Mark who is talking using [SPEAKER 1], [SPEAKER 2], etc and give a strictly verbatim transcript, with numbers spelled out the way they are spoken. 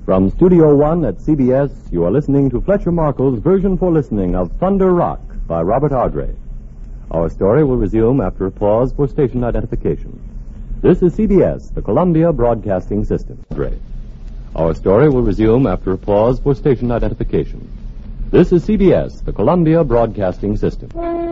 [SPEAKER 1] From Studio One at C B S, you are listening to Fletcher Markle's version for listening of Thunder Rock by Robert Ardrey. Our story will resume after a pause for station identification. This is C B S, the Columbia Broadcasting System. Our story will resume after a pause for station identification. This is C B S, the Columbia Broadcasting System.